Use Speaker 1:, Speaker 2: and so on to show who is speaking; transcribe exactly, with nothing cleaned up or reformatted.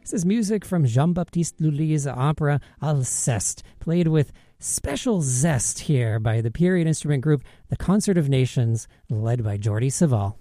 Speaker 1: This is music from Jean-Baptiste Lully's opera Alceste, played with special zest here by the period instrument group The Concert of Nations, led by Jordi Savall.